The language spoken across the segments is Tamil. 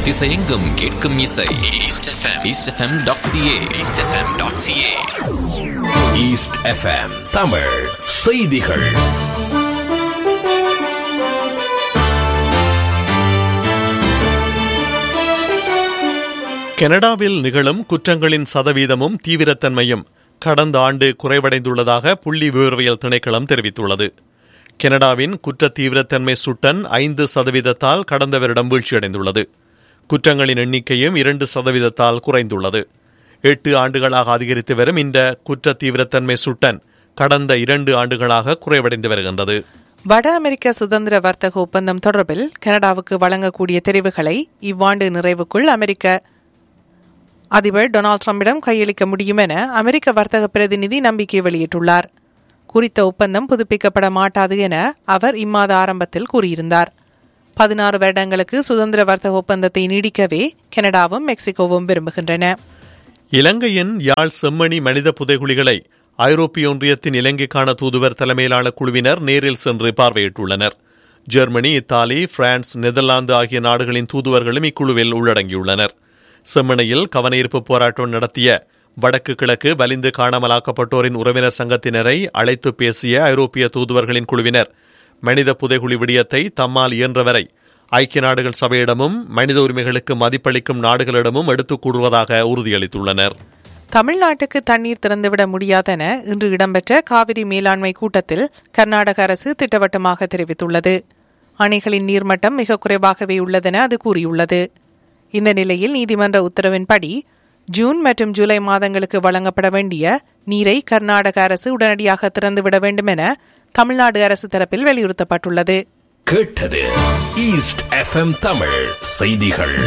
திசையெங்கும் கேட்கும் இசை eastfm.ca. ஈஸ்ட் எஃப்எம் தமிழ் செய்திகள். கனடாவில் நிகழும் குற்றங்களின் சதவீதமும் தீவிரத்தன்மையும் கடந்த ஆண்டு குறைவடைந்துள்ளதாக புள்ளி விவரவியல் திணைக்களம் தெரிவித்துள்ளது. கனடாவின் குற்ற தீவிரத்தன்மை சுட்டன் 5% கடந்த வருடம் வீழ்ச்சியடைந்துள்ளது. குற்றங்களின் எண்ணிக்கையும் 2% குறைந்துள்ளது. 8 ஆண்டுகளாக அதிகரித்து வரும் இந்த குற்ற தீவிரத்தன்மை சுட்டன் கடந்த 2 ஆண்டுகளாக குறைவடைந்து வருகின்றது. வட அமெரிக்க சுதந்திர வர்த்தக ஒப்பந்தம் தொடர்பில் கனடாவுக்கு வழங்கக்கூடிய தெரிவுகளை இவ்வாண்டு நிறைவுக்குள் அமெரிக்க அதிபர் டொனால்டு டிரம்பிடம் கையளிக்க முடியும் என அமெரிக்க வர்த்தக பிரதிநிதி நம்பிக்கை வெளியிட்டுள்ளார். குறித்த ஒப்பந்தம் புதுப்பிக்கப்பட மாட்டாது என அவர் இம்மாத ஆரம்பத்தில் கூறியிருந்தார். 16 வருடங்களுக்கு சுதந்திர வர்த்தக ஒப்பந்தத்தை நீடிக்கவே கனடாவும் மெக்சிகோவும் விரும்புகின்றன. இலங்கையின் யாழ் செம்மணி மனித புதைகுழிகளை ஐரோப்பிய ஒன்றியத்தின் இலங்கைக்கான தூதுவர் தலைமையிலான குழுவினர் நேரில் சென்று பார்வையிட்டுள்ளனர். ஜெர்மனி, இத்தாலி, பிரான்ஸ், நெதர்லாந்து ஆகிய நாடுகளின் தூதுவர்களும் இக்குழுவில் உள்ளடங்கியுள்ளனர். செம்மணியில் கவனஈர்ப்பு போராட்டம் நடத்திய வடக்கு கிழக்கு வலிந்து காணாமலாக்கப்பட்டோரின் உறவினர் சங்கத்தினரை அழைத்து பேசிய ஐரோப்பிய தூதுவர்களின் குழுவினர் மனித புதைகுழி விடயத்தை தம்மால் இயன்றவரை ஐக்கிய நாடுகள் சபையிடமும் மனித உரிமைகளுக்கு மதிப்பளிக்கும் நாடுகளிடமும் எடுத்துக் கூறுவதாக உறுதியளித்துள்ளனர். தமிழ்நாட்டுக்கு தண்ணீர் திறந்துவிட முடியாதென இன்று இடம்பெற்ற காவிரி மேலாண்மை கூட்டத்தில் கர்நாடக அரசு திட்டவட்டமாக தெரிவித்துள்ளது. அணைகளின் நீர்மட்டம் மிக குறைவாகவே உள்ளதென அது கூறியுள்ளது. இந்த நிலையில் நீதிமன்ற உத்தரவின்படி ஜூன் மற்றும் ஜூலை மாதங்களுக்கு வழங்கப்பட வேண்டிய நீரை கர்நாடக அரசு உடனடியாக திறந்துவிட வேண்டும் என தமிழ்நாடு அரசு தரப்பில் வலியுறுத்தப்பட்டுள்ளது. கேட்டது ஈஸ்ட் எஃப்எம் தமிழ் செய்திகள்.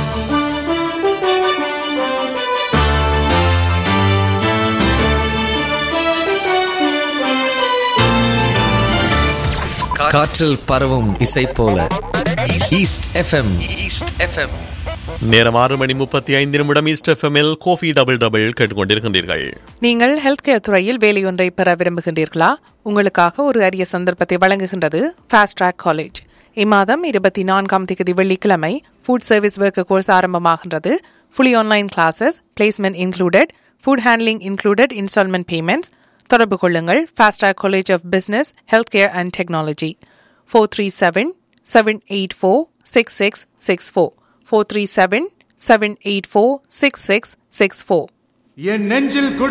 காற்றில் பரவும் இசை போல ஈஸ்ட் எஃப்எம். நேரம் 6:35 ஈஸ்ட் எஃப்எம்மில் கோஃபி டபுள் கேட்டுக்கொண்டிருக்கின்றீர்கள். நீங்கள் ஹெல்த் கேர் துறையில் வேலையொன்றை பெற விரும்புகின்றீர்களா? உங்களுக்காக ஒரு அரிய சந்தர்ப்பத்தை வழங்குகின்றது ஃபாஸ்ட் ட்ராக் காலேஜ். இம்மாதம் 24ஆம் தேதி வெள்ளிக்கிழமை food service worker course ஆரம்பமாகின்றது. Fully online classes, placement included, food handling included, instalment payments. தொடர்பு கொள்ளுங்கள் fast track college of business, health care and technology. 437-784-6664 437-784-6664. என் நெஞ்சில்